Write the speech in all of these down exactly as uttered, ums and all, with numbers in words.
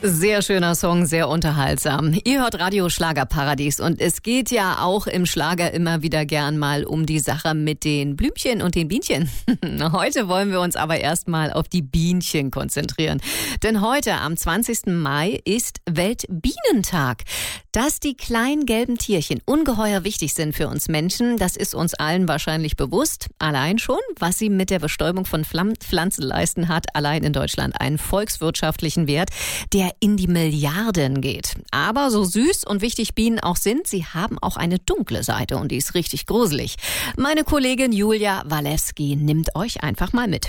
Sehr schöner Song, sehr unterhaltsam. Ihr hört Radio Schlagerparadies und es geht ja auch im Schlager immer wieder gern mal um die Sache mit den Blümchen und den Bienchen. Heute wollen wir uns aber erstmal auf die Bienchen konzentrieren. Denn heute am zwanzigsten Mai ist Weltbienentag. Dass die kleinen gelben Tierchen ungeheuer wichtig sind für uns Menschen, das ist uns allen wahrscheinlich bewusst. Allein schon, was sie mit der Bestäubung von Pflanzen leisten, hat allein in Deutschland einen volkswirtschaftlichen Wert, der in die Milliarden geht. Aber so süß und wichtig Bienen auch sind, sie haben auch eine dunkle Seite und die ist richtig gruselig. Meine Kollegin Julia Walewski nimmt euch einfach mal mit.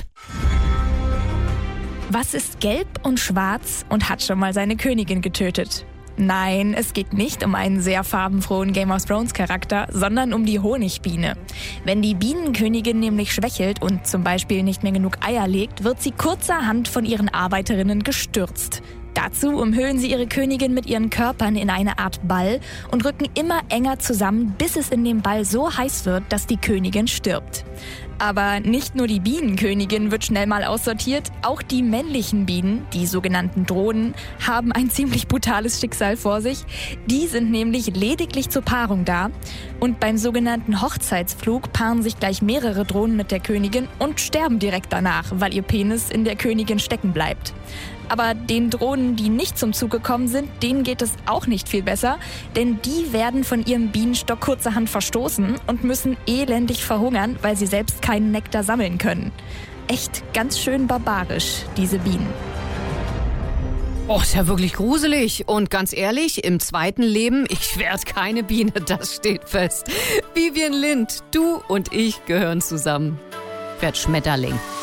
Was ist gelb und schwarz und hat schon mal seine Königin getötet? Nein, es geht nicht um einen sehr farbenfrohen Game of Thrones Charakter, sondern um die Honigbiene. Wenn die Bienenkönigin nämlich schwächelt und zum Beispiel nicht mehr genug Eier legt, wird sie kurzerhand von ihren Arbeiterinnen gestürzt. Dazu umhüllen sie ihre Königin mit ihren Körpern in eine Art Ball und rücken immer enger zusammen, bis es in dem Ball so heiß wird, dass die Königin stirbt. Aber nicht nur die Bienenkönigin wird schnell mal aussortiert, auch die männlichen Bienen, die sogenannten Drohnen, haben ein ziemlich brutales Schicksal vor sich. Die sind nämlich lediglich zur Paarung da. Und beim sogenannten Hochzeitsflug paaren sich gleich mehrere Drohnen mit der Königin und sterben direkt danach, weil ihr Penis in der Königin stecken bleibt. Aber den Drohnen, die nicht zum Zug gekommen sind, denen geht es auch nicht viel besser, denn die werden von ihrem Bienenstock kurzerhand verstoßen und müssen elendig verhungern, weil sie selbst keinen Nektar sammeln können. Echt ganz schön barbarisch, diese Bienen. Oh, ist ja wirklich gruselig. Und ganz ehrlich, im zweiten Leben, ich werde keine Biene, das steht fest. Vivian Lind, du und ich gehören zusammen. Ich werd Schmetterling.